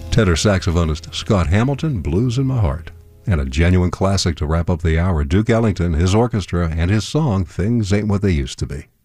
Tenor saxophonist Scott Hamilton, Blues in My Heart. And a genuine classic to wrap up the hour, Duke Ellington, his orchestra, and his song, Things Ain't What They Used to Be.